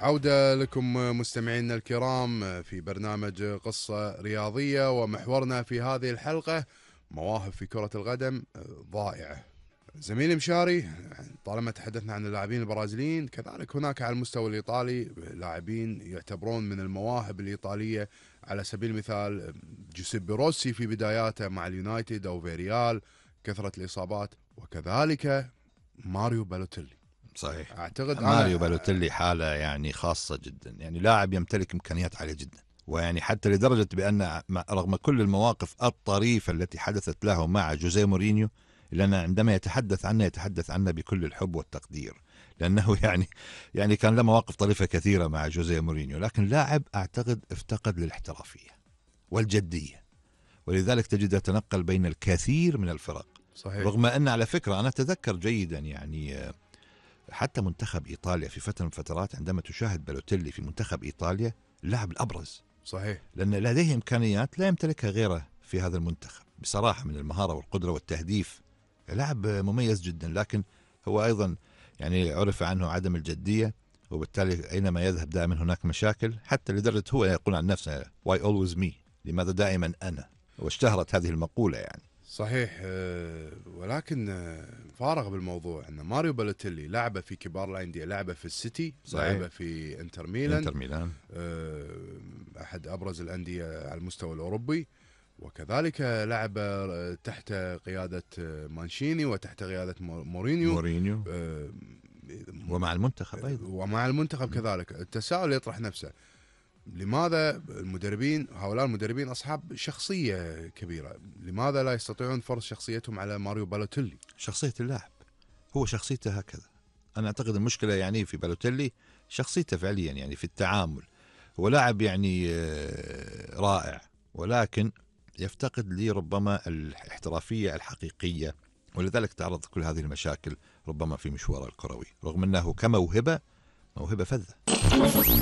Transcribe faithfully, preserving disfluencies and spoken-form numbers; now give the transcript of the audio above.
عودة لكم مستمعينا الكرام في برنامج قصة رياضية، ومحورنا في هذه الحلقة مواهب في كرة القدم ضائعة. زميلي مشاري، طالما تحدثنا عن اللاعبين البرازيليين، كذلك هناك على المستوى الإيطالي لاعبين يعتبرون من المواهب الإيطالية. على سبيل المثال جوزيبي روسي في بداياته مع اليونايتد أو فيريال، كثرة الإصابات، وكذلك ماريو بالوتيلي. صحيح. اعتقد ماريو أنا بالوتيلي حالة يعني خاصة جدا، يعني لاعب يمتلك إمكانيات عالية جدا، ويعني حتى لدرجة بأن رغم كل المواقف الطريفة التي حدثت له مع جوزيه مورينيو، لأن عندما يتحدث عنه يتحدث عنه بكل الحب والتقدير، لأنه يعني يعني كان له مواقف طريفة كثيرة مع جوزيه مورينيو، لكن لاعب أعتقد افتقد للاحترافية والجدية، ولذلك تجد يتنقل بين الكثير من الفرق. صحيح. رغم أن على فكرة أنا أتذكر جيدا يعني حتى منتخب إيطاليا في فترة من الفترات، عندما تشاهد بالوتيلي في منتخب إيطاليا اللاعب الأبرز، صحيح، لأن لديه إمكانيات لا يمتلكها غيره في هذا المنتخب بصراحة، من المهارة والقدرة والتهديف. لاعب مميز جدا، لكن هو أيضا يعني عرف عنه عدم الجدية، وبالتالي أينما يذهب دائما هناك مشاكل، حتى لدرجة هو يقول عن نفسه why always me، لماذا دائما أنا، واشتهرت هذه المقولة يعني. صحيح. ولكن فارغ بالموضوع أن ماريو بالوتيلي لعبه في كبار الأندية، لعبه في السيتي، لعبه في انتر ميلان, انتر ميلان أحد أبرز الأندية على المستوى الأوروبي، وكذلك لعب تحت قيادة مانشيني وتحت قيادة مورينيو, مورينيو ومع المنتخب أيضا ومع المنتخب كذلك. التساؤل يطرح نفسه، لماذا المدربين هؤلاء المدربين أصحاب شخصية كبيرة، لماذا لا يستطيعون فرض شخصيتهم على ماريو بالوتيلي؟ شخصية اللاعب، هو شخصيته هكذا. أنا أعتقد المشكلة يعني في بالوتيلي شخصيته فعليا، يعني في التعامل. هو لاعب يعني رائع، ولكن يفتقد لي ربما الاحترافية الحقيقية، ولذلك تعرض كل هذه المشاكل ربما في مشواره الكروي، رغم أنه كموهبة موهبة فذة.